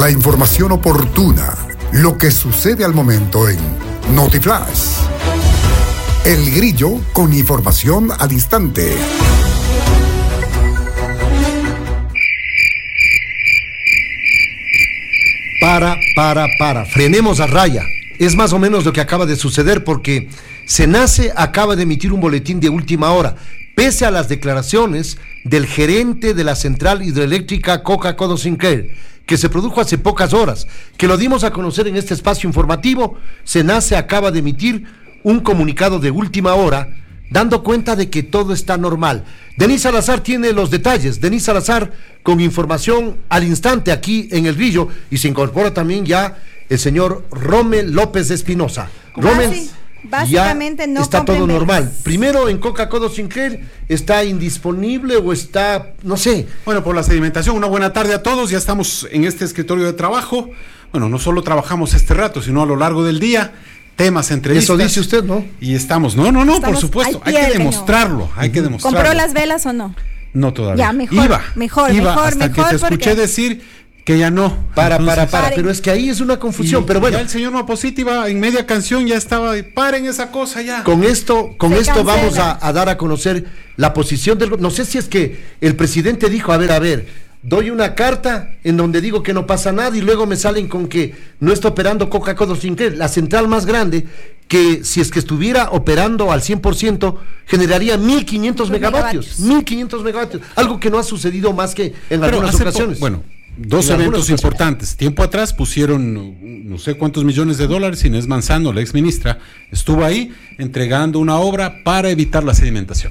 La información oportuna, lo que sucede al momento en Notiflash. El Grillo con información al instante. Frenemos a raya. Es más o menos lo que acaba de suceder porque SENACE acaba de emitir un boletín de última hora, pese a las declaraciones del gerente de la central hidroeléctrica Coca-Cola Sinclair, que se produjo hace pocas horas, que lo dimos a conocer en este espacio informativo. SENACE acaba de emitir un comunicado de última hora, dando cuenta de que todo está normal. Denise Salazar tiene los detalles. Denise Salazar con información al instante aquí en El Grillo, y se incorpora también ya el señor Rommel López Espinosa. Rommel, básicamente no está todo complementos. normal. Primero, en Coca-Cola Sinclair, ¿está indisponible o está, no sé? Bueno, por la sedimentación, una buena tarde a todos. Ya estamos en este escritorio de trabajo. Bueno, no solo trabajamos este rato, sino a lo largo del día. Temas, entrevistas. Eso dice usted, ¿no? Y estamos, por supuesto. Hay que demostrarlo, hay que demostrarlo. ¿Compró las velas o no? No todavía. Ya, mejor. Mejor, hasta que te escuché decir que ya no. Para, pero es que ahí es una confusión, pero bueno. Ya el señor Mapositi iba en media canción, ya estaba, paren esa cosa ya. Con esto vamos a dar a conocer la posición del... No sé si es que el presidente dijo, a ver, doy una carta en donde digo que no pasa nada y luego me salen con que no está operando Coca-Cola Sinclair, la central más grande, que si es que estuviera operando al 100%, generaría 1.500 megavatios. 1.500 megavatios, algo que no ha sucedido más que en algunas ocasiones. Dos eventos importantes. Tiempo atrás pusieron no sé cuántos millones de dólares. Inés Manzano, la ex ministra, estuvo ahí entregando una obra para evitar la sedimentación.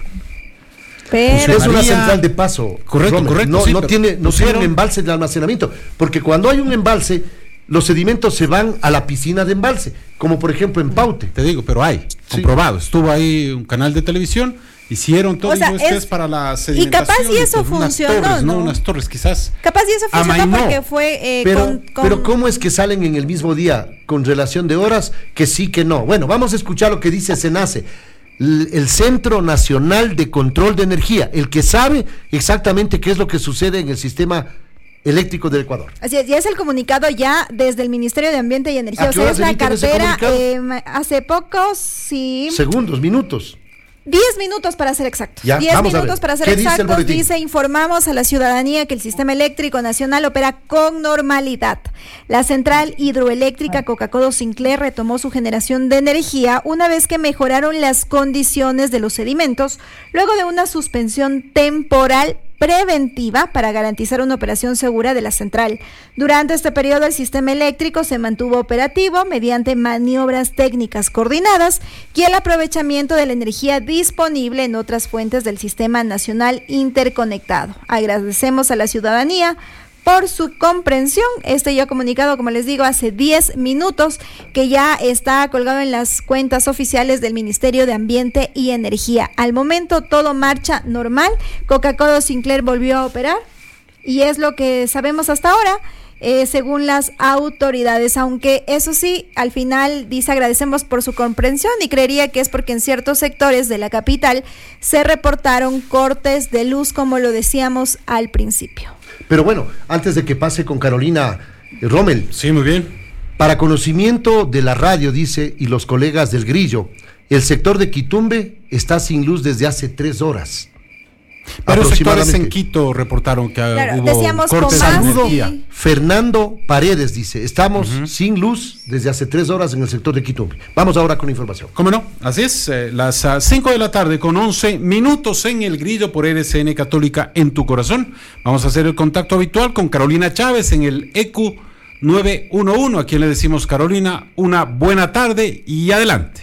Pero es una central de paso. Correcto. No tiene un embalse de almacenamiento, porque cuando hay un embalse, los sedimentos se van a la piscina de embalse, como por ejemplo en Paute. Te digo, pero hay, comprobado. Estuvo ahí un canal de televisión, hicieron todo, es para la sedimentación. Y capaz y eso funcionó, unas torres, ¿no? Unas torres, quizás. Capaz y eso funcionó porque fue pero ¿cómo es que salen en el mismo día con relación de horas que sí, que no? Bueno, vamos a escuchar lo que dice SENACE, el Centro Nacional de Control de Energía, el que sabe exactamente qué es lo que sucede en el sistema eléctrico del Ecuador. Así es, ya es el comunicado ya desde el Ministerio de Ambiente y Energía. O sea, es la cartera hace pocos, minutos. 10 minutos para ser exactos. Ya, 10 minutos para ser exactos. Dice, informamos a la ciudadanía que el sistema eléctrico nacional opera con normalidad. La central hidroeléctrica Coca-Cola Sinclair retomó su generación de energía una vez que mejoraron las condiciones de los sedimentos, luego de una suspensión temporal preventiva para garantizar una operación segura de la central. Durante este periodo, el sistema eléctrico se mantuvo operativo mediante maniobras técnicas coordinadas y el aprovechamiento de la energía disponible en otras fuentes del sistema nacional interconectado. Agradecemos a la ciudadanía por su comprensión. Ya comunicado, como les digo, hace 10 minutos, que ya está colgado en las cuentas oficiales del Ministerio de Ambiente y Energía. Al momento todo marcha normal. Coca-Cola Sinclair volvió a operar y es lo que sabemos hasta ahora, según las autoridades, aunque eso sí, al final dice agradecemos por su comprensión, y creería que es porque en ciertos sectores de la capital se reportaron cortes de luz, como lo decíamos al principio. Pero bueno, antes de que pase con Carolina, Rommel. Sí, muy bien. Para conocimiento de la radio, dice, y los colegas del Grillo, el sector de Quitumbe está sin luz desde hace 3 horas. Pero sectores en Quito reportaron que hubo cortes de energía. Fernando Paredes dice, estamos sin luz desde hace 3 horas en el sector de Quitumbe. Vamos ahora con información. ¿Cómo no? Así es, las 5 de la tarde con 11 minutos en El Grillo por RCN Católica en tu corazón. Vamos a hacer el contacto habitual con Carolina Chávez en el EQ 911, a quien le decimos, Carolina, una buena tarde y adelante.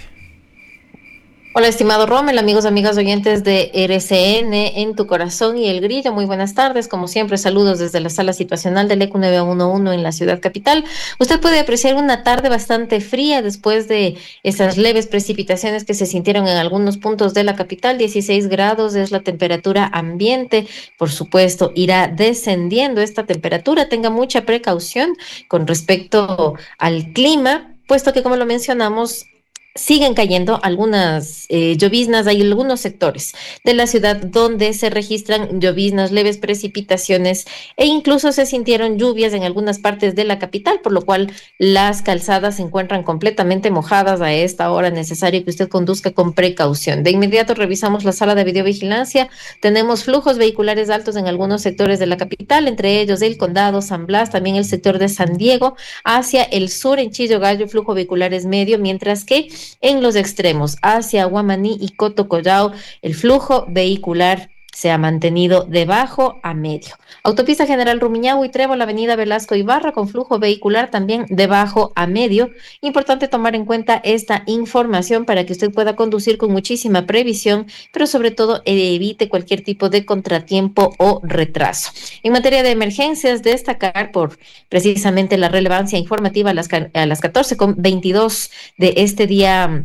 Hola, estimado Rommel, amigos, amigas oyentes de RCN en tu corazón y El Grillo, muy buenas tardes. Como siempre, saludos desde la sala situacional del EQ 911 en la ciudad capital. Usted puede apreciar una tarde bastante fría después de esas leves precipitaciones que se sintieron en algunos puntos de la capital. 16 grados es la temperatura ambiente. Por supuesto, irá descendiendo esta temperatura. Tenga mucha precaución con respecto al clima, puesto que, como lo mencionamos, siguen cayendo algunas lloviznas. Hay algunos sectores de la ciudad donde se registran lloviznas, leves precipitaciones e incluso se sintieron lluvias en algunas partes de la capital, por lo cual las calzadas se encuentran completamente mojadas a esta hora. Necesario que usted conduzca con precaución. De inmediato revisamos la sala de videovigilancia. Tenemos flujos vehiculares altos en algunos sectores de la capital, entre ellos el Condado, San Blas, también el sector de San Diego. Hacia el sur, en Chillo Gallo, el flujo vehicular es medio, mientras que en los extremos, hacia Guamaní y Cotocollao, el flujo vehicular se ha mantenido de bajo a medio. Autopista General Rumiñahui y Trébol, avenida Velasco Ibarra, con flujo vehicular también de bajo a medio. Importante tomar en cuenta esta información para que usted pueda conducir con muchísima previsión, pero sobre todo evite cualquier tipo de contratiempo o retraso. En materia de emergencias, destacar por precisamente la relevancia informativa a las 14:22 de este día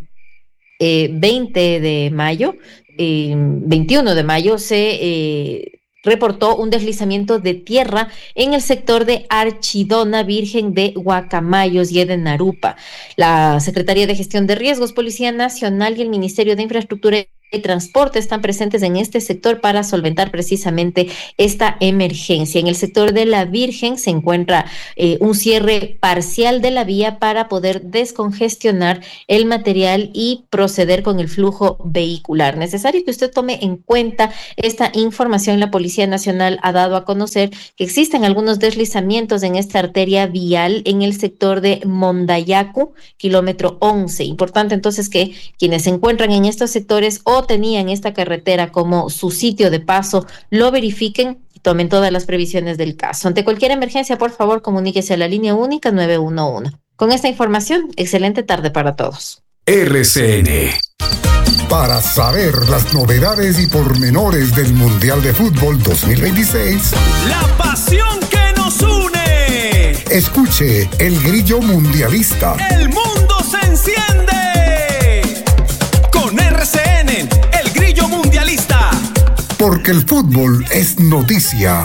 20 de mayo, 21 de mayo, se reportó un deslizamiento de tierra en el sector de Archidona, Virgen de Guacamayos y de Narupa. La Secretaría de Gestión de Riesgos, Policía Nacional y el Ministerio de Infraestructura y Transporte están presentes en este sector para solventar precisamente esta emergencia. En el sector de la Virgen se encuentra un cierre parcial de la vía para poder descongestionar el material y proceder con el flujo vehicular. Necesario que usted tome en cuenta esta información. La Policía Nacional ha dado a conocer que existen algunos deslizamientos en esta arteria vial en el sector de Mondayacu, kilómetro 11. Importante entonces que quienes se encuentran en estos sectores o tenían esta carretera como su sitio de paso lo verifiquen y tomen todas las previsiones del caso. Ante cualquier emergencia, por favor, comuníquese a la línea única 911. Con esta información, excelente tarde para todos. RCN. Para saber las novedades y pormenores del Mundial de Fútbol 2026, la pasión que nos une. Escuche El Grillo Mundialista. El mundo se enciende. Con RCN, El Grillo Mundialista. Porque el fútbol es noticia.